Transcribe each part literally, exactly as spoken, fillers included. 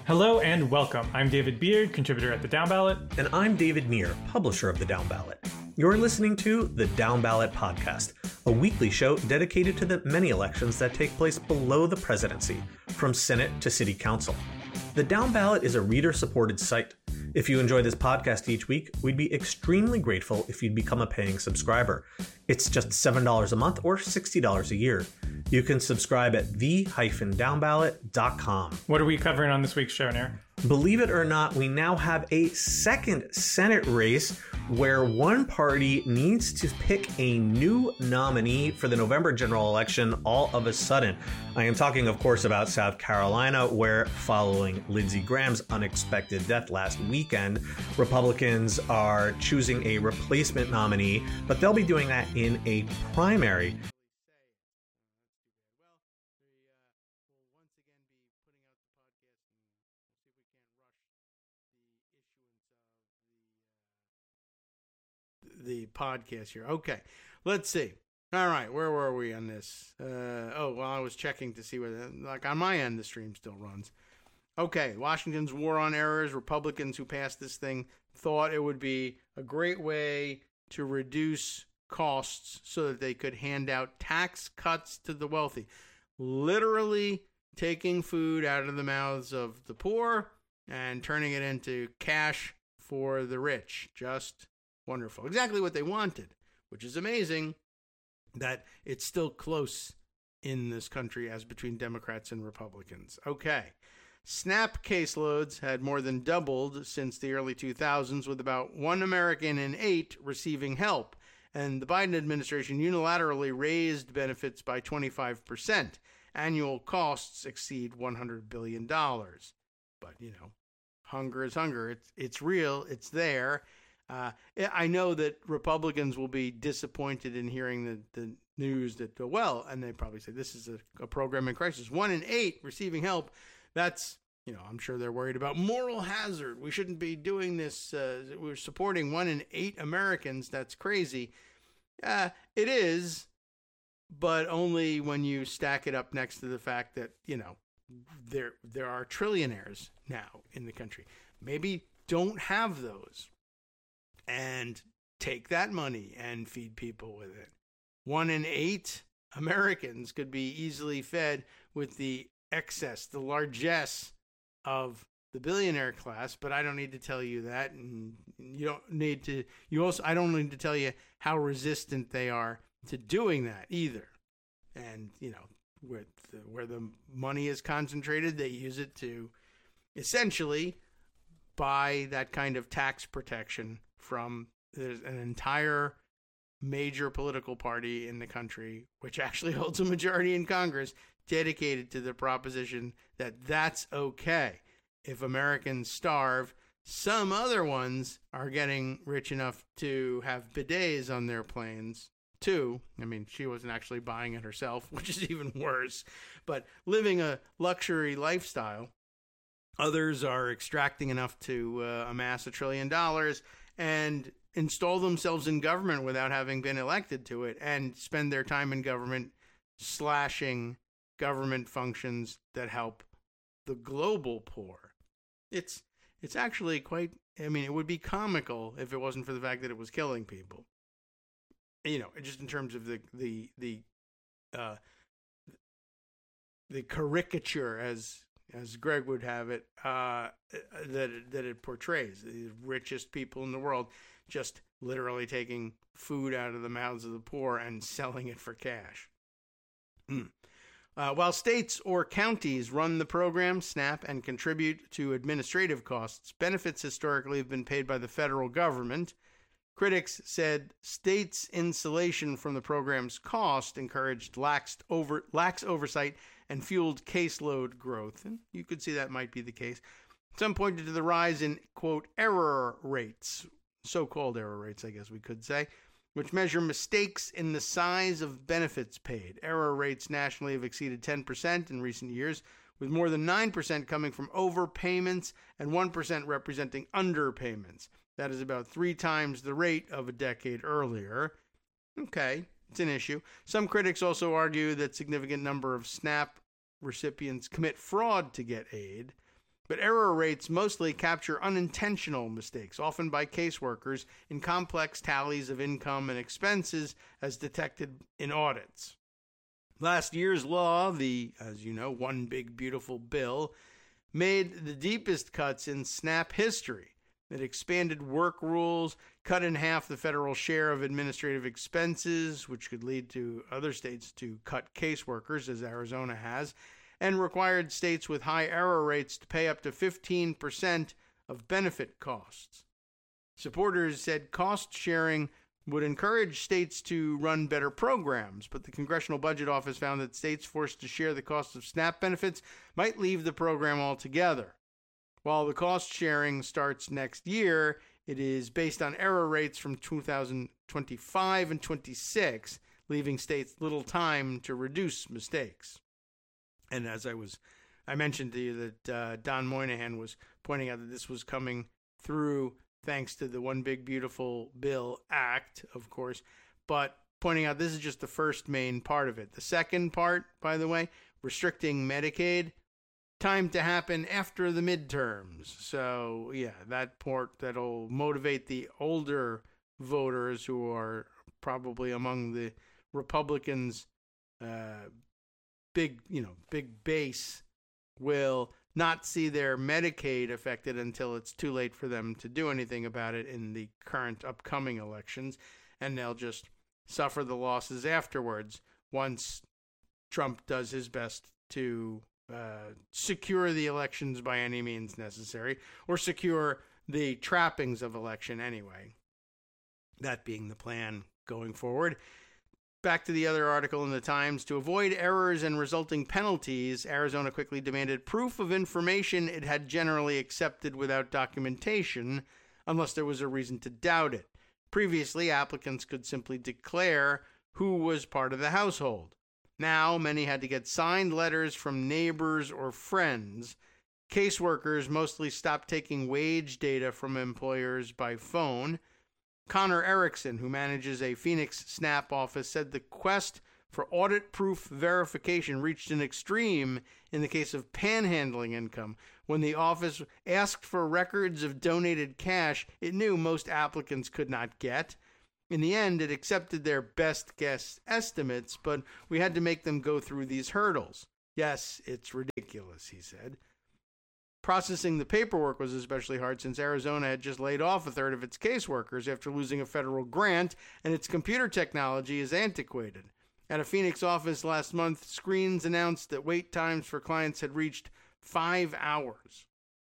Hello and welcome. I'm David Beard, contributor at The Down Ballot. And I'm David Meir, publisher of The Down Ballot. You're listening to The Down Ballot Podcast, a weekly show dedicated to the many elections that take place below the presidency, from Senate to City Council. The Down Ballot is a reader-supported site. If you enjoy this podcast each week, we'd be extremely grateful if you'd become a paying subscriber. It's just seven dollars a month or sixty dollars a year. You can subscribe at the dash down ballot dot com. What are we covering on this week's show, Nair? Believe it or not, we now have a second Senate race where one party needs to pick a new nominee for the November general election all of a sudden. I am talking, of course, about South Carolina, where following Lindsey Graham's unexpected death last weekend, Republicans are choosing a replacement nominee, but they'll be doing that in a primary. The podcast here. Okay, let's see. All right, where were we on this? Uh, oh, well, I was checking to see whether, like, on my end, the stream still runs. Okay, Washington's war on errors. Republicans who passed this thing thought it would be a great way to reduce costs so that they could hand out tax cuts to the wealthy. Literally taking food out of the mouths of the poor and turning it into cash for the rich. Just wonderful. Exactly what they wanted, which is amazing that it's still close in this country as between Democrats and Republicans. Okay. SNAP caseloads had more than doubled since the early two thousands, with about one American in eight receiving help. And the Biden administration unilaterally raised benefits by twenty-five percent. Annual costs exceed one hundred billion dollars. But, you know, hunger is hunger. It's, it's real. It's there. Uh, I know that Republicans will be disappointed in hearing the, the news that, well, and they probably say this is a, a program in crisis. One in eight receiving help. That's, you know, I'm sure they're worried about moral hazard. We shouldn't be doing this. Uh, we're supporting one in eight Americans. That's crazy. Uh, it is, but only when you stack it up next to the fact that, you know, there there are trillionaires now in the country. Maybe don't have those. And take that money and feed people with it. One in eight Americans could be easily fed with the excess, the largesse of the billionaire class, but I don't need to tell you that. And you don't need to, you also, I don't need to tell you how resistant they are to doing that either. And, you know, where the, where the money is concentrated, they use it to essentially buy that kind of tax protection from there's an entire major political party in the country, which actually holds a majority in Congress, dedicated to the proposition that that's okay. If Americans starve, some other ones are getting rich enough to have bidets on their planes, too. I mean, she wasn't actually buying it herself, which is even worse. But living a luxury lifestyle, others are extracting enough to uh, amass a trillion dollars and install themselves in government without having been elected to it, and spend their time in government slashing government functions that help the global poor. It's it's actually quite, I mean, it would be comical if it wasn't for the fact that it was killing people. You know, just in terms of the the the uh, the caricature, as as Greg would have it, uh, that that it portrays the richest people in the world just literally taking food out of the mouths of the poor and selling it for cash. Mm. Uh, while states or counties run the program, SNAP, and contribute to administrative costs, benefits historically have been paid by the federal government. Critics said states' insulation from the program's cost encouraged lax, over, lax oversight and fueled caseload growth. And you could see that might be the case. Some pointed to the rise in, quote, error rates, so-called error rates, I guess we could say, which measure mistakes in the size of benefits paid. Error rates nationally have exceeded ten percent in recent years, with more than nine percent coming from overpayments and one percent representing underpayments. That is about three times the rate of a decade earlier. Okay, it's an issue. Some critics also argue that significant number of SNAP recipients commit fraud to get aid. But error rates mostly capture unintentional mistakes, often by caseworkers, in complex tallies of income and expenses as detected in audits. Last year's law, the, as you know, One Big Beautiful Bill, made the deepest cuts in SNAP history. It expanded work rules, cut in half the federal share of administrative expenses, which could lead to other states to cut caseworkers, as Arizona has, and required states with high error rates to pay up to fifteen percent of benefit costs. Supporters said cost sharing would encourage states to run better programs, but the Congressional Budget Office found that states forced to share the cost of SNAP benefits might leave the program altogether. While the cost sharing starts next year, it is based on error rates from two thousand twenty-five and twenty-six, leaving states little time to reduce mistakes. And as I was, I mentioned to you that uh, Don Moynihan was pointing out that this was coming through thanks to the One Big Beautiful Bill Act, of course, but pointing out this is just the first main part of it. The second part, by the way, restricting Medicaid, time to happen after the midterms. So, yeah, that part that'll motivate the older voters who are probably among the Republicans' uh, big, you know, big base will not see their Medicaid affected until it's too late for them to do anything about it in the current upcoming elections, and they'll just suffer the losses afterwards once Trump does his best to uh, secure the elections by any means necessary, or secure the trappings of election anyway. That being the plan going forward. Back to the other article in the Times. To avoid errors and resulting penalties, Arizona quickly demanded proof of information it had generally accepted without documentation, unless there was a reason to doubt it. Previously, applicants could simply declare who was part of the household. Now, many had to get signed letters from neighbors or friends. Caseworkers mostly stopped taking wage data from employers by phone. Connor Erickson, who manages a Phoenix SNAP office, said the quest for audit-proof verification reached an extreme in the case of panhandling income. When the office asked for records of donated cash it knew most applicants could not get. In the end, it accepted their best guess estimates, but we had to make them go through these hurdles. Yes, it's ridiculous, he said. Processing the paperwork was especially hard since Arizona had just laid off a third of its caseworkers after losing a federal grant, and its computer technology is antiquated. At a Phoenix office last month, screens announced that wait times for clients had reached five hours.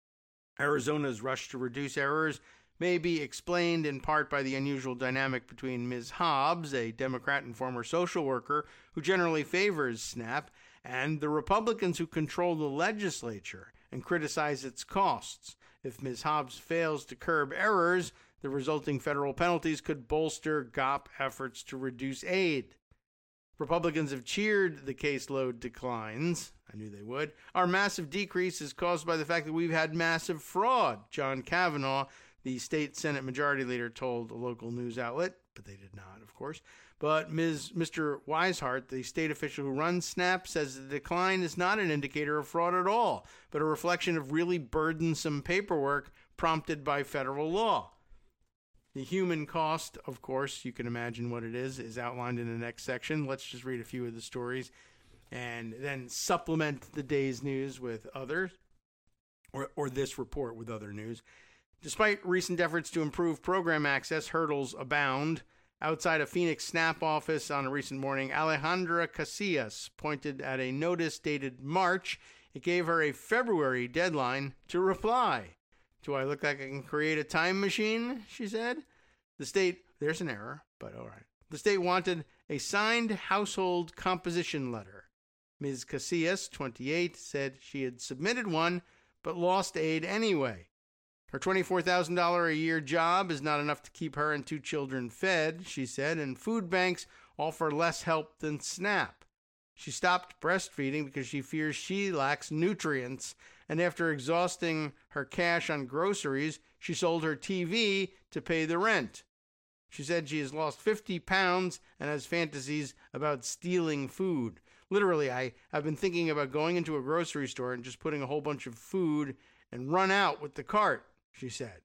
Arizona's rush to reduce errors may be explained in part by the unusual dynamic between Miz Hobbs, a Democrat and former social worker who generally favors SNAP, and the Republicans who control the legislature and criticize its costs. If Miz Hobbs fails to curb errors, the resulting federal penalties could bolster G O P efforts to reduce aid. Republicans have cheered the caseload declines. I knew they would. Our massive decrease is caused by the fact that we've had massive fraud, John Kavanaugh, the state Senate Majority Leader, told a local news outlet, but they did not, of course. But Miz Mister Weishart, the state official who runs SNAP, says the decline is not an indicator of fraud at all, but a reflection of really burdensome paperwork prompted by federal law. The human cost, of course, you can imagine what it is, is outlined in the next section. Let's just read a few of the stories and then supplement the day's news with others, or, or this report with other news. Despite recent efforts to improve program access, hurdles abound. Outside a Phoenix SNAP office on a recent morning, Alejandra Casillas pointed at a notice dated March. It gave her a February deadline to reply. Do I look like I can create a time machine? She said. The state, there's an error, but all right. The state wanted a signed household composition letter. Miz Casillas, twenty-eight, said she had submitted one, but lost aid anyway. Her twenty-four thousand dollars a year job is not enough to keep her and two children fed, she said, and food banks offer less help than SNAP. She stopped breastfeeding because she fears she lacks nutrients, and after exhausting her cash on groceries, she sold her T V to pay the rent. She said she has lost fifty pounds and has fantasies about stealing food. Literally, I have been thinking about going into a grocery store and just putting a whole bunch of food and run out with the cart, she said.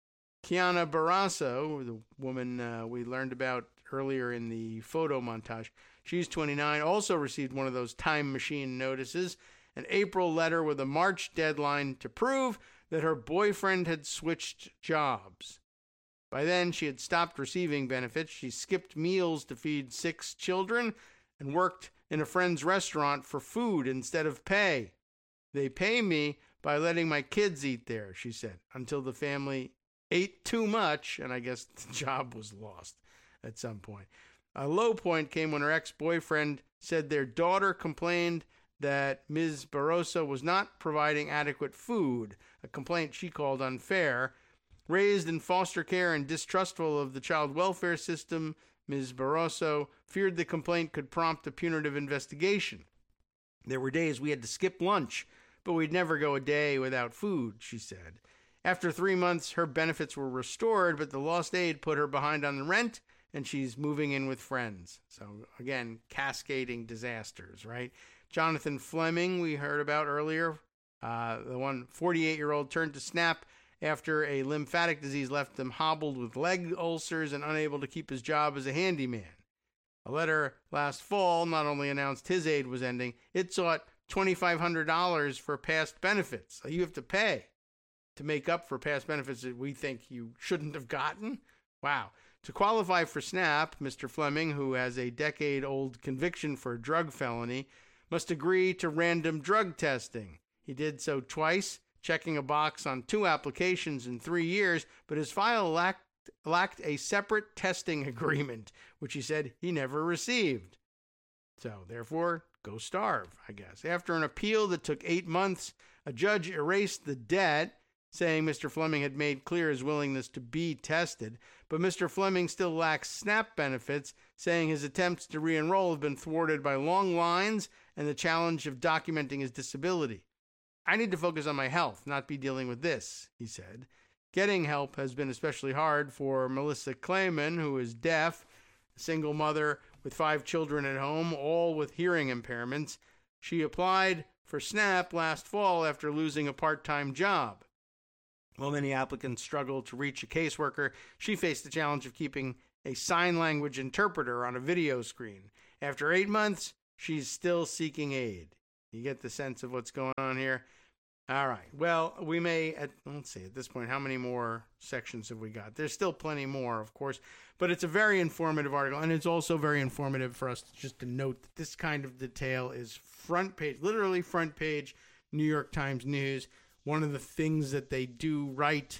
Kiana Barrasso, the woman uh, we learned about earlier in the photo montage, she's twenty-nine, also received one of those time machine notices, an April letter with a March deadline to prove that her boyfriend had switched jobs. By then, she had stopped receiving benefits. She skipped meals to feed six children and worked in a friend's restaurant for food instead of pay. They pay me by letting my kids eat there, she said, until the family ate too much, and I guess the job was lost at some point. A low point came when her ex-boyfriend said their daughter complained that Miz Barroso was not providing adequate food, a complaint she called unfair. Raised in foster care and distrustful of the child welfare system, Miz Barroso feared the complaint could prompt a punitive investigation. There were days we had to skip lunch, but we'd never go a day without food, she said. After three months, her benefits were restored, but the lost aid put her behind on the rent, and she's moving in with friends. So, again, cascading disasters, right? Jonathan Fleming, we heard about earlier, uh, the one forty-eight-year-old turned to SNAP after a lymphatic disease left him hobbled with leg ulcers and unable to keep his job as a handyman. A letter last fall not only announced his aid was ending, it sought twenty-five hundred dollars for past benefits. So you have to pay to make up for past benefits that we think you shouldn't have gotten. Wow. To qualify for SNAP, Mister Fleming, who has a decade-old conviction for a drug felony, must agree to random drug testing. He did so twice, checking a box on two applications in three years, but his file lacked, lacked a separate testing agreement, which he said he never received. So, therefore, go starve, I guess. After an appeal that took eight months, a judge erased the debt, saying Mister Fleming had made clear his willingness to be tested, but Mister Fleming still lacks SNAP benefits, saying his attempts to re-enroll have been thwarted by long lines and the challenge of documenting his disability. I need to focus on my health, not be dealing with this, he said. Getting help has been especially hard for Melissa Clayman, who is deaf, a single mother with five children at home, all with hearing impairments. She applied for SNAP last fall after losing a part-time job. While many applicants struggled to reach a caseworker, she faced the challenge of keeping a sign language interpreter on a video screen. After eight months, she's still seeking aid. You get the sense of what's going on here? All right. Well, we may, at, let's see, at this point, how many more sections have we got? There's still plenty more, of course, but it's a very informative article, and it's also very informative for us to, just to note that this kind of detail is front page, literally front page New York Times News. One of the things that they do right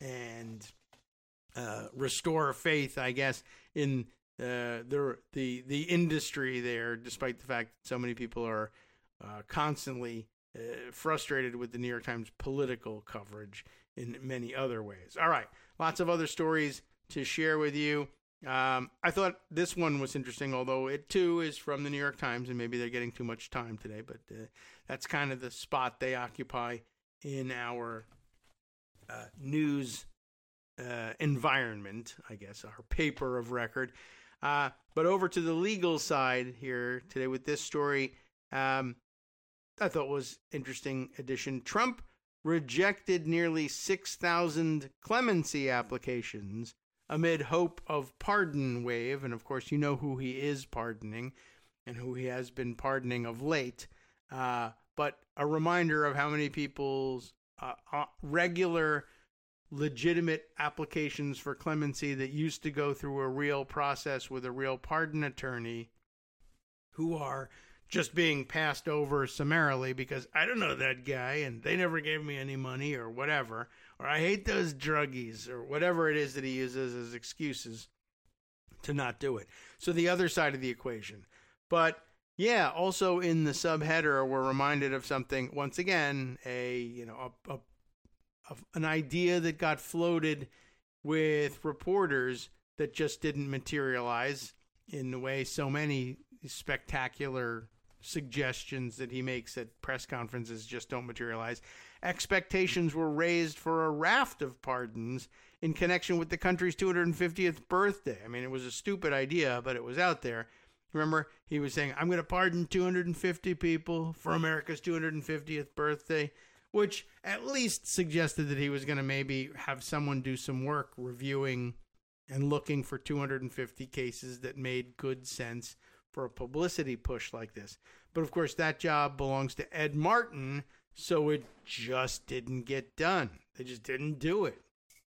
and uh, restore faith, I guess, in uh, the, the the industry there, despite the fact that so many people are uh, constantly uh, frustrated with the New York Times political coverage in many other ways. All right, lots of other stories to share with you. Um, I thought this one was interesting, although it too is from the New York Times, and maybe they're getting too much time today, but uh, that's kind of the spot they occupy in our uh, news uh, environment, I guess, our paper of record. Uh, but over to the legal side here today with this story, um, I thought was interesting addition. Trump rejected nearly six thousand clemency applications amid hope of pardon wave. And, of course, you know who he is pardoning and who he has been pardoning of late. Uh, but a reminder of how many people's uh, uh, regular, legitimate applications for clemency that used to go through a real process with a real pardon attorney who are just being passed over summarily because I don't know that guy and they never gave me any money or whatever, or I hate those druggies or whatever it is that he uses as excuses to not do it. So the other side of the equation. But yeah, also in the subheader, we're reminded of something, once again, a you know a, a, a an idea that got floated with reporters that just didn't materialize in the way so many spectacular suggestions that he makes at press conferences just don't materialize. Expectations were raised for a raft of pardons in connection with the country's two hundred fiftieth birthday. I mean, it was a stupid idea, but it was out there. Remember, he was saying, I'm going to pardon two hundred fifty people for America's two hundred fiftieth birthday. which at least suggested that he was going to maybe have someone do some work reviewing and looking for two hundred fifty cases that made good sense for a publicity push like this. But of course, that job belongs to Ed Martin, so it just didn't get done. They just didn't do it.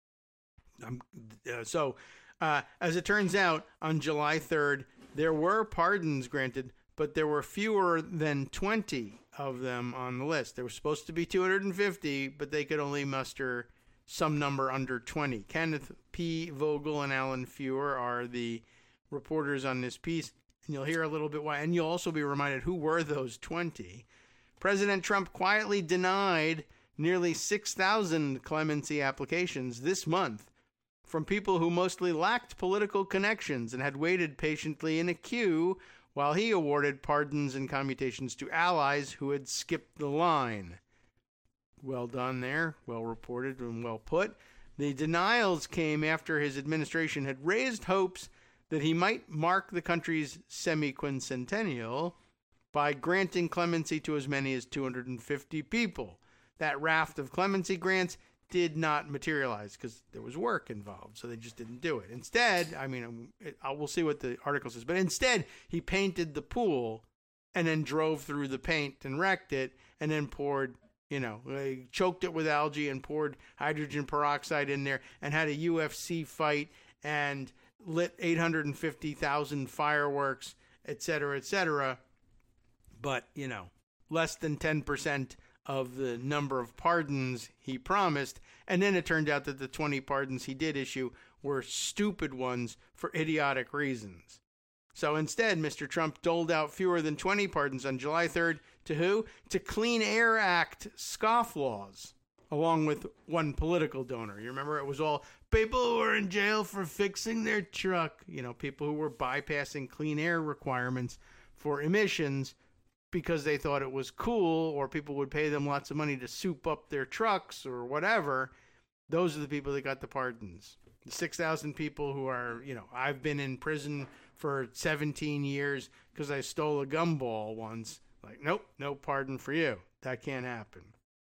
Um, uh, so, uh, as it turns out, on July third, there were pardons granted, but there were fewer than twenty of them on the list. There were supposed to be two hundred fifty, but they could only muster some number under twenty. Kenneth P. Vogel and Alan Feuer are the reporters on this piece, and you'll hear a little bit why. And you'll also be reminded who were those twenty. President Trump quietly denied nearly six thousand clemency applications this month from people who mostly lacked political connections and had waited patiently in a queue while he awarded pardons and commutations to allies who had skipped the line. Well done there, well reported and well put. The denials came after his administration had raised hopes that he might mark the country's semi-quincentennial by granting clemency to as many as two hundred fifty people. That raft of clemency grants did not materialize because there was work involved, so they just didn't do it. Instead, I mean, it, I, we'll see what the article says, but instead, he painted the pool and then drove through the paint and wrecked it and then poured, you know, he choked it with algae and poured hydrogen peroxide in there and had a U F C fight and lit eight hundred fifty thousand fireworks, et cetera, et cetera. But, you know, less than ten percent of the number of pardons he promised. And then it turned out that the twenty pardons he did issue were stupid ones for idiotic reasons. So instead, Mister Trump doled out fewer than twenty pardons on July third to who? To Clean Air Act scofflaws, along with one political donor. You remember it was all people who were in jail for fixing their truck, you know, people who were bypassing clean air requirements for emissions because they thought it was cool, or people would pay them lots of money to soup up their trucks or whatever. Those are the people that got the pardons. The six thousand people who are, you know, I've been in prison for seventeen years because I stole a gumball once. Like, nope, no pardon for you. That can't happen.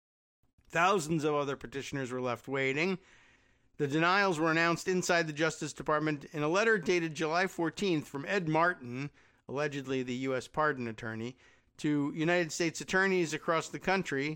Thousands of other petitioners were left waiting. The denials were announced inside the Justice Department in a letter dated July fourteenth from Ed Martin, allegedly the U S pardon attorney, to United States attorneys across the country,